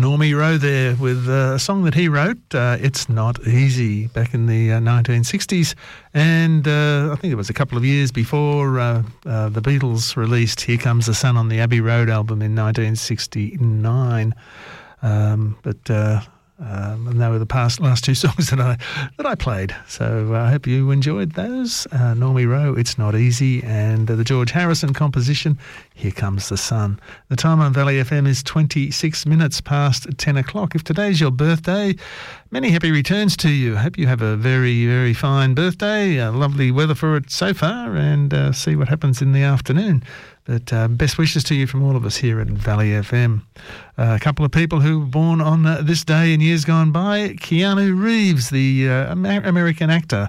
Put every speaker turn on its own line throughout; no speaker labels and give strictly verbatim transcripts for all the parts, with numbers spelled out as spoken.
Normie Rowe there with uh, a song that he wrote, uh, It's Not Easy, back in the uh, nineteen sixties. And uh, I think it was a couple of years before uh, uh, the Beatles released Here Comes the Sun on the Abbey Road album in nineteen sixty-nine. Um, but... Uh, Um, and they were the past last two songs that I that I played. So uh, I hope you enjoyed those. Uh, Normie Rowe, It's Not Easy, and uh, the George Harrison composition, Here Comes the Sun. The time on Valley F M is twenty-six minutes past ten o'clock. If today's your birthday, many happy returns to you. I hope you have a very, very fine birthday. Uh, lovely weather for it so far, and uh, see what happens in the afternoon. But uh, best wishes to you from all of us here at Valley F M. Uh, a couple of people who were born on uh, this day in years gone by. Keanu Reeves, the uh, Amer- American actor,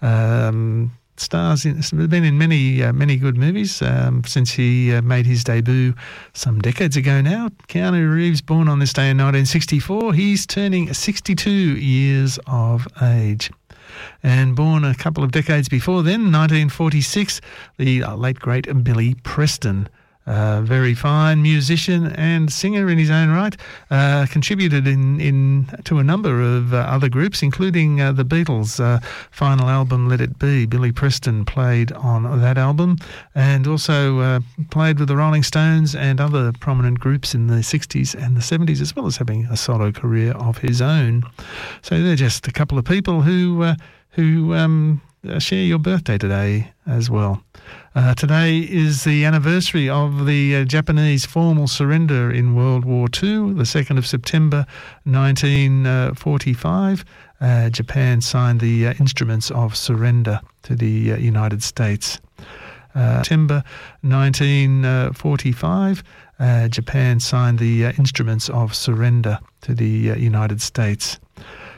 um, stars in, been in many uh, many good movies um, since he uh, made his debut some decades ago now. Keanu Reeves, born on this day in nineteen sixty-four. He's turning sixty-two years of age. And born a couple of decades before then, nineteen forty-six, the late, great Billy Preston. Uh, very fine musician and singer in his own right. Uh, contributed in, in to a number of uh, other groups, including uh, the Beatles' uh, final album, Let It Be. Billy Preston played on that album, and also uh, played with the Rolling Stones and other prominent groups in the sixties and the seventies, as well as having a solo career of his own. So they're just a couple of people who uh, who um, share your birthday today as well. Uh, today is the anniversary of the uh, Japanese formal surrender in World War Two, the second of September nineteen forty-five. Uh, Japan signed the uh, Instruments of Surrender to the uh, United States. Uh, September nineteen forty-five, uh, Japan signed the uh, Instruments of Surrender to the uh, United States.